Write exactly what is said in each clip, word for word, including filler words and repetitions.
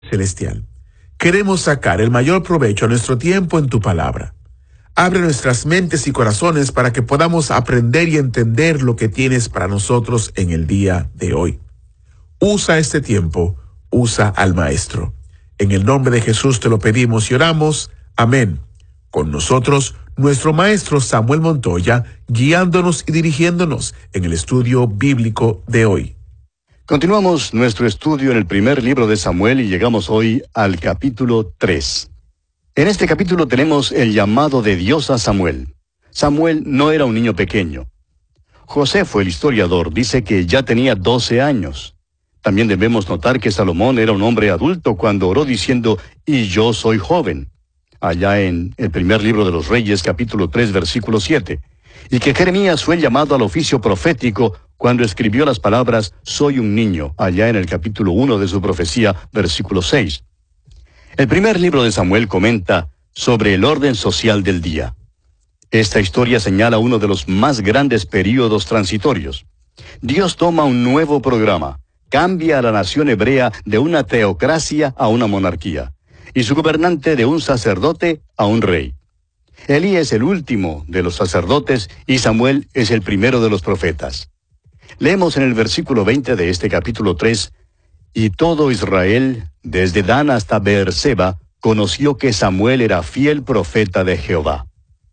Celestial, queremos sacar el mayor provecho a nuestro tiempo en tu palabra. Abre nuestras mentes y corazones para que podamos aprender y entender lo que tienes para nosotros en el día de hoy. Usa este tiempo, usa al Maestro. En el nombre de Jesús te lo pedimos y oramos. Amén. Con nosotros, nuestro Maestro Samuel Montoya, guiándonos y dirigiéndonos en el estudio bíblico de hoy. Continuamos nuestro estudio en el primer libro de Samuel y llegamos hoy al capítulo tres. En este capítulo tenemos el llamado de Dios a Samuel. Samuel no era un niño pequeño. Josefo, el historiador, dice que ya tenía doce años. También debemos notar que Salomón era un hombre adulto cuando oró diciendo, «Y yo soy joven», allá en el primer libro de los Reyes, capítulo tres, versículo siete, y que Jeremías fue llamado al oficio profético cuando escribió las palabras «Soy un niño», allá en el capítulo uno de su profecía, versículo seis. El primer libro de Samuel comenta sobre el orden social del día. Esta historia señala uno de los más grandes períodos transitorios. Dios toma un nuevo programa, cambia a la nación hebrea de una teocracia a una monarquía, y su gobernante de un sacerdote a un rey. Elí es el último de los sacerdotes y Samuel es el primero de los profetas. Leemos en el versículo veinte de este capítulo tres, «Y todo Israel, desde Dan hasta Beerseba, conoció que Samuel era fiel profeta de Jehová».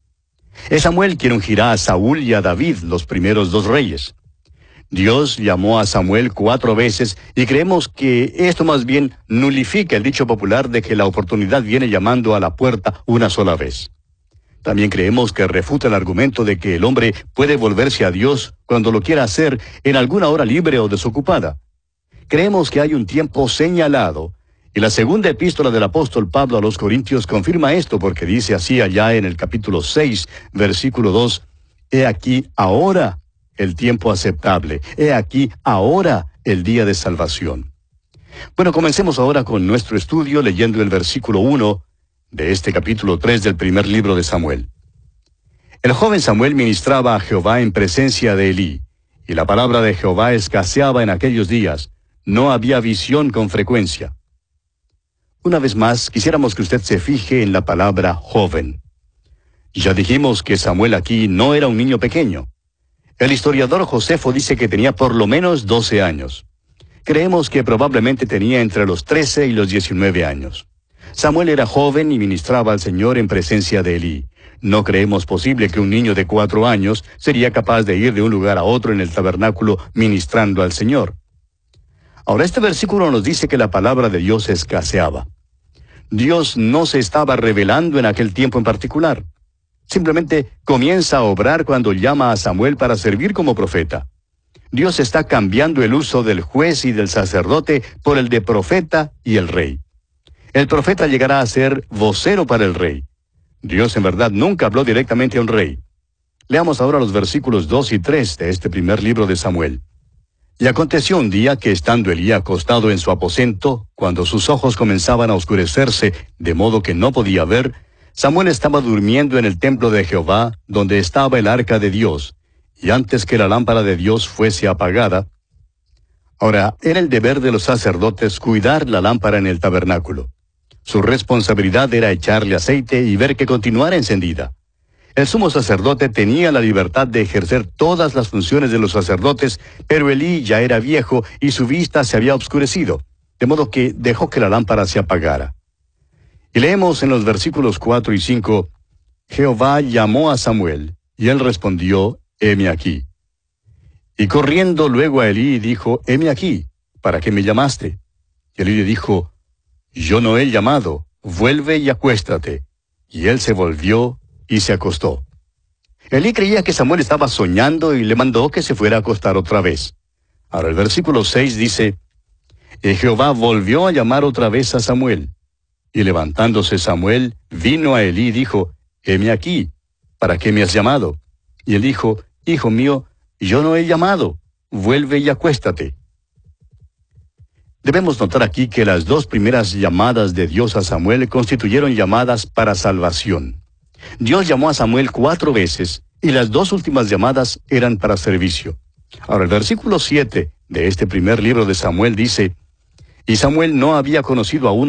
Es Samuel quien ungirá a Saúl y a David, los primeros dos reyes. Dios llamó a Samuel cuatro veces y creemos que esto más bien nulifica el dicho popular de que la oportunidad viene llamando a la puerta una sola vez. También creemos que refuta el argumento de que el hombre puede volverse a Dios cuando lo quiera hacer en alguna hora libre o desocupada. Creemos que hay un tiempo señalado, y la segunda epístola del apóstol Pablo a los Corintios confirma esto porque dice así allá en el capítulo seis, versículo dos, «He aquí ahora el tiempo aceptable, he aquí ahora el día de salvación». Bueno, comencemos ahora con nuestro estudio leyendo el versículo uno de este capítulo tres del primer libro de Samuel. El joven Samuel ministraba a Jehová en presencia de Elí, y la palabra de Jehová escaseaba en aquellos días, no había visión con frecuencia. Una vez más, quisiéramos que usted se fije en la palabra joven. Ya dijimos que Samuel aquí no era un niño pequeño. El historiador Josefo dice que tenía por lo menos doce años. Creemos que probablemente tenía entre los trece y los diecinueve años. Samuel era joven y ministraba al Señor en presencia de Elí. No creemos posible que un niño de cuatro años sería capaz de ir de un lugar a otro en el tabernáculo ministrando al Señor. Ahora, este versículo nos dice que la palabra de Dios escaseaba. Dios no se estaba revelando en aquel tiempo en particular. Simplemente comienza a obrar cuando llama a Samuel para servir como profeta. Dios está cambiando el uso del juez y del sacerdote por el de profeta y el rey. El profeta llegará a ser vocero para el rey. Dios en verdad nunca habló directamente a un rey. Leamos ahora los versículos dos y tres de este primer libro de Samuel. Y aconteció un día que estando Elí acostado en su aposento, cuando sus ojos comenzaban a oscurecerse, de modo que no podía ver, Samuel estaba durmiendo en el templo de Jehová, donde estaba el arca de Dios, y antes que la lámpara de Dios fuese apagada. Ahora, era el deber de los sacerdotes cuidar la lámpara en el tabernáculo. Su responsabilidad era echarle aceite y ver que continuara encendida. El sumo sacerdote tenía la libertad de ejercer todas las funciones de los sacerdotes, pero Elí ya era viejo y su vista se había obscurecido, de modo que dejó que la lámpara se apagara. Y leemos en los versículos cuatro y cinco, Jehová llamó a Samuel, y él respondió, heme aquí. Y corriendo luego a Elí dijo, heme aquí, ¿para qué me llamaste? Y Elí le dijo, yo no he llamado, vuelve y acuéstate. Y él se volvió y se acostó. Elí creía que Samuel estaba soñando y le mandó que se fuera a acostar otra vez. Ahora el versículo seis dice, y Jehová volvió a llamar otra vez a Samuel. Y levantándose Samuel, vino a Elí y dijo, heme aquí, ¿para qué me has llamado? Y él dijo, hijo mío, yo no he llamado, vuelve y acuéstate. Debemos notar aquí que las dos primeras llamadas de Dios a Samuel constituyeron llamadas para salvación. Dios llamó a Samuel cuatro veces, y las dos últimas llamadas eran para servicio. Ahora el versículo siete de este primer libro de Samuel dice, y Samuel no había conocido aún